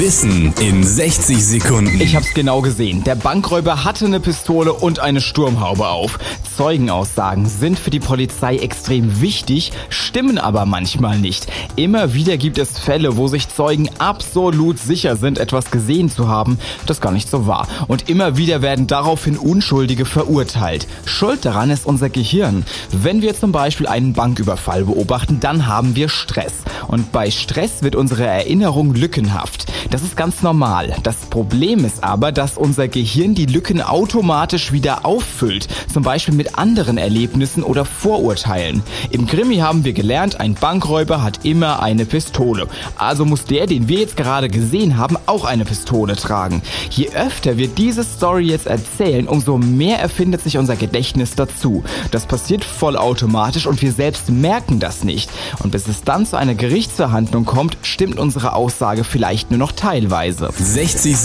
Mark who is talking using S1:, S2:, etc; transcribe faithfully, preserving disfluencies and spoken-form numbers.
S1: Wissen in sechzig Sekunden.
S2: Ich hab's genau gesehen. Der Bankräuber hatte eine Pistole und eine Sturmhaube auf. Zeugenaussagen sind für die Polizei extrem wichtig, stimmen aber manchmal nicht. Immer wieder gibt es Fälle, wo sich Zeugen absolut sicher sind, etwas gesehen zu haben, das gar nicht so war. Und immer wieder werden daraufhin Unschuldige verurteilt. Schuld daran ist unser Gehirn. Wenn wir zum Beispiel einen Banküberfall beobachten, dann haben wir Stress. Und bei Stress wird unsere Erinnerung lückenhaft. Das ist ganz normal. Das Problem ist aber, dass unser Gehirn die Lücken automatisch wieder auffüllt, zum Beispiel mit anderen Erlebnissen oder Vorurteilen. Im Krimi haben wir gelernt, ein Bankräuber hat immer eine Pistole. Also muss der, den wir jetzt gerade gesehen haben, auch eine Pistole tragen. Je öfter wir diese Story jetzt erzählen, umso mehr erfindet sich unser Gedächtnis dazu. Das passiert vollautomatisch und wir selbst merken das nicht. Und bis es dann zu einer Gerichtsverhandlung kommt, stimmt unsere Aussage vielleicht nur noch teilweise.
S1: sechzig